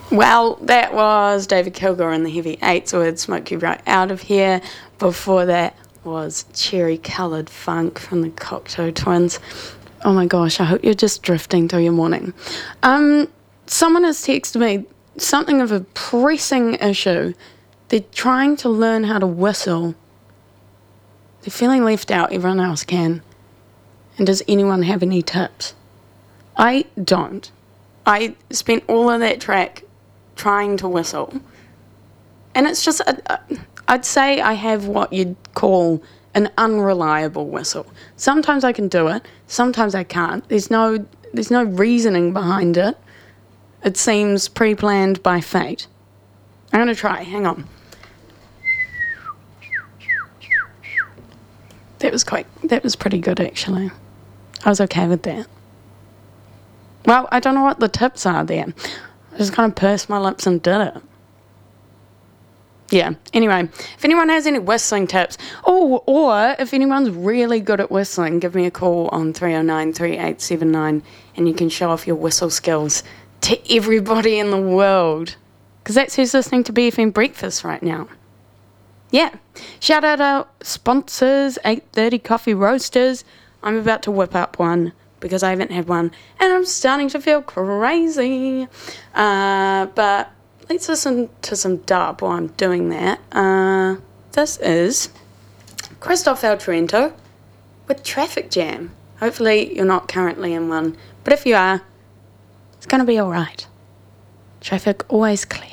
Well, that was David Kilgour and the Heavy Eights with Smoke You Right Out of Here. Before that was Cherry Coloured Funk from the Cocteau Twins. Oh my gosh, I hope you're just drifting through your morning. Someone has texted me something of a pressing issue. They're trying to learn how to whistle. They're feeling left out, everyone else can. And does anyone have any tips? I don't. I spent all of that track trying to whistle. And it's just, I'd say I have what you'd call an unreliable whistle. Sometimes I can do it, sometimes I can't. There's no reasoning behind it. It seems pre-planned by fate. I'm going to try, hang on. That was pretty good actually. I was okay with that. Well, I don't know what the tips are there. I just kind of pursed my lips and did it. Yeah, anyway, if anyone has any whistling tips, or if anyone's really good at whistling, give me a call on 309-3879 and you can show off your whistle skills to everybody in the world. Because that's who's listening to BFM Breakfast right now. Yeah, shout out our sponsors, 8:30 Coffee Roasters. I'm about to whip up one because I haven't had one and I'm starting to feel crazy. But let's listen to some dub while I'm doing that. This is Christoph El Trento with Traffic Jam. Hopefully you're not currently in one, but if you are, it's going to be alright. Traffic always clear.